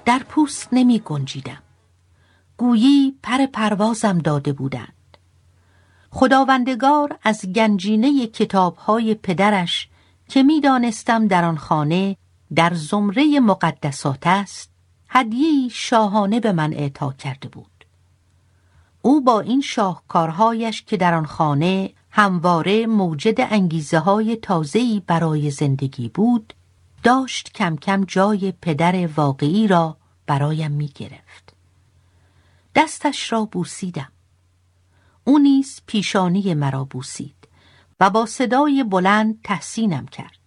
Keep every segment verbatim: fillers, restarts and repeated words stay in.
در پوست نمی گنجیدم. گویی پر پروازم داده بودند. خداوندگار از گنجینه کتاب‌های پدرش که می دانستم در آن خانه در زمره مقدسات است، هدیه‌ای شاهانه به من اعطا کرده بود. او با این شاهکارهایش که در آن خانه همواره موجد انگیزه‌های تازه‌ای برای زندگی بود، داشت کم کم جای پدر واقعی را برایم می گرفت. دستش را بوسیدم. او نیز پیشانی مرا بوسید و با صدای بلند تحسینم کرد.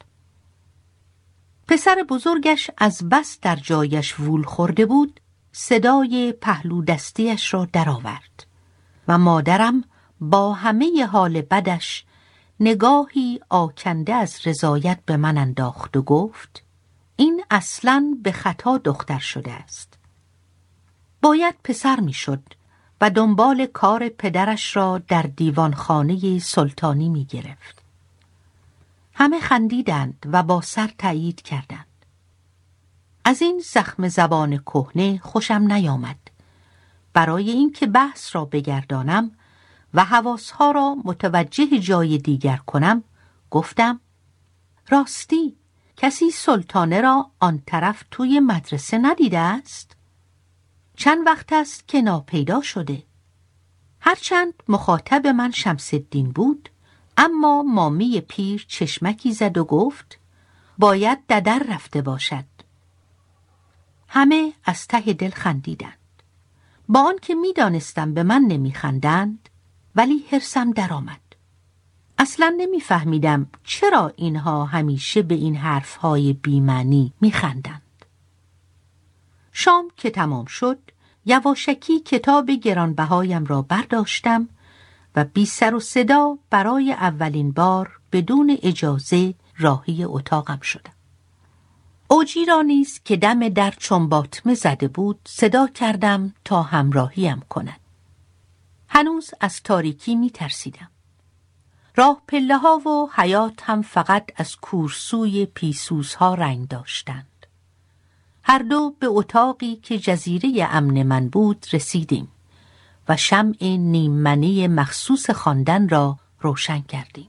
پسر بزرگش از بس در جایش وول خورده بود، صدای پهلو دستیش را درآورد و مادرم با همه حال بدش نگاهی آکنده از رضایت به من انداخت و گفت: این اصلاً به خطا دختر شده است. باید پسر می شد و دنبال کار پدرش را در دیوانخانه سلطانی می گرفت. همه خندیدند و با سر تأیید کردند. از این زخم زبان کهنه خوشم نیامد. برای اینکه بحث را بگردانم و حواسها را متوجه جای دیگر کنم، گفتم: راستی کسی سلطانه را آن طرف توی مدرسه ندیده است؟ چند وقت است که ناپیدا شده. هرچند مخاطب من شمس الدین بود، اما مامی پیر چشمکی زد و گفت: باید ددر رفته باشد. همه از ته دل خندیدند. با آنکه می دانستم به من نمی خندند، ولی حرصم در آمد. اصلا نمی فهمیدم چرا اینها همیشه به این حرفهای بی‌معنی می خندند. شام که تمام شد، یواشکی کتاب گرانبهایم را برداشتم و بی سر و صدا برای اولین بار بدون اجازه راهی اتاقم شدم. اوجی را نیز که دم در چون باطمه زده بود صدا کردم تا همراهیم کند. هنوز از تاریکی می ترسیدم. راه پله ها و حیاط هم فقط از کورسوی پیسوزها رنگ داشتند. هر دو به اتاقی که جزیره امن من بود رسیدیم و شمع نیممنی مخصوص خواندن را روشن کردیم.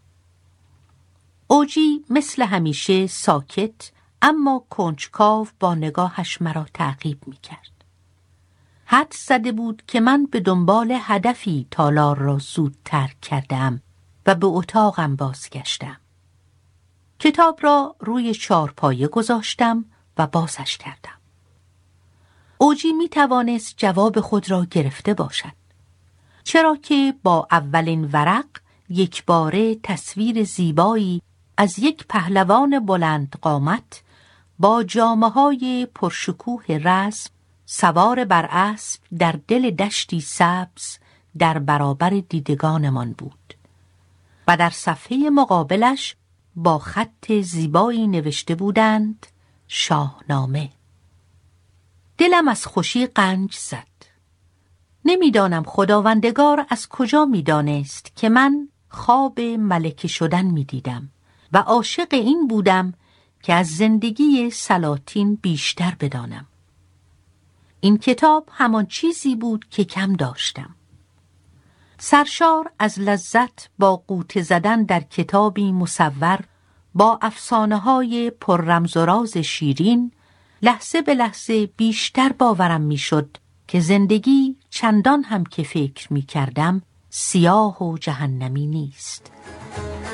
اوجی مثل همیشه ساکت اما کنجکاو با نگاهش مرا تعقیب می کرد. حد زده بود که من به دنبال هدفی تالار را زود ترک کردم و به اتاقم بازگشتم. کتاب را روی چارپایه گذاشتم و بازش کردم. اوجی می توانست جواب خود را گرفته باشد، چرا که با اولین ورق یک باره تصویر زیبایی از یک پهلوان بلند قامت با جامه‌های پرشکوه رسم سوار بر اسب در دل دشتی سبز در برابر دیدگانمان بود و در صفحه مقابلش با خط زیبایی نوشته بودند: شاهنامه. دلم از خوشی قنج زد. نمیدانم خداوندگار از کجا میدانست که من خواب ملکه شدن میدیدم و عاشق این بودم که از زندگی سلاطین بیشتر بدانم. این کتاب همان چیزی بود که کم داشتم. سرشار از لذت با غوطه زدن در کتابی مصور با افسانه‌های پر رمز و راز شیرین، لحظه به لحظه بیشتر باورم میشد که زندگی چندان هم که فکر می کردم سیاه و جهنمی نیست.